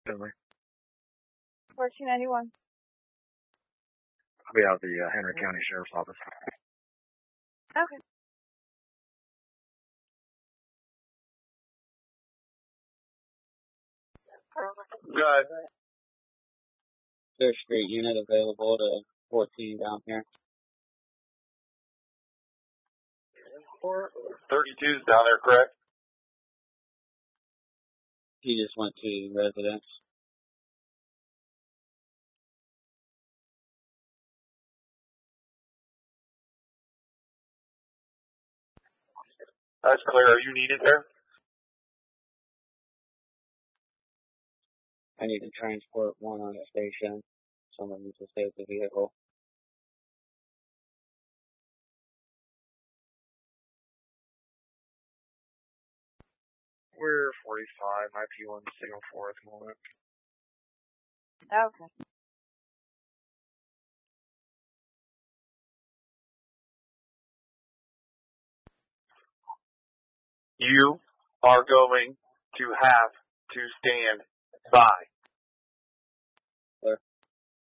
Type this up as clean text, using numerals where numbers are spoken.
Finley. 1491. I'll be out of the Henry County Sheriff's Office. Okay. Good. 3rd Street unit available to 14 down here. 32's down there, correct? He just went to residence. That's clear. Are you needed there? I need to transport one on the station. Someone needs to save the vehicle. We're 45, IP1 signal 4 at the moment. Okay. You are going to have to stand by.